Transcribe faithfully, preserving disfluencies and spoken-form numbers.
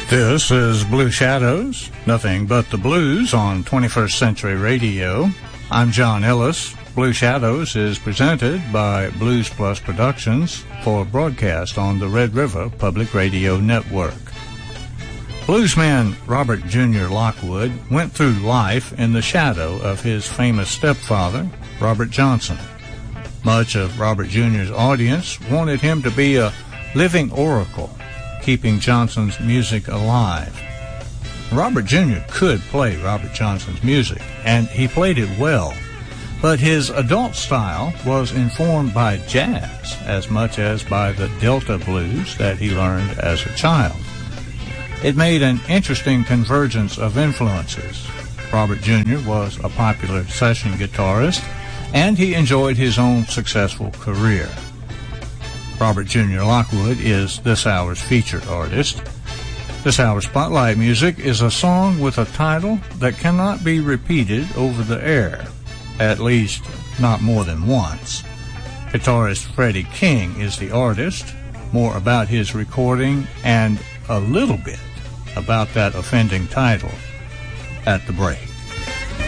This is Blue Shadows, nothing but the blues on twenty-first Century Radio. I'm John Ellis. Blue Shadows is presented by Blues Plus Productions for broadcast on the Red River Public Radio Network. Bluesman Robert Junior Lockwood went through life in the shadow of his famous stepfather, Robert Johnson. Much of Robert Junior's audience wanted him to be a living oracle, keeping Johnson's music alive. Robert Junior could play Robert Johnson's music, and he played it well, but his adult style was informed by jazz as much as by the Delta blues that he learned as a child. It made an interesting convergence of influences. Robert Junior was a popular session guitarist, and he enjoyed his own successful career. Robert Junior Lockwood is this hour's featured artist. This hour's Spotlight Music is a song with a title that cannot be repeated over the air, at least not more than once. Guitarist Freddie King is the artist. More about his recording and a little bit about that offending title at the break.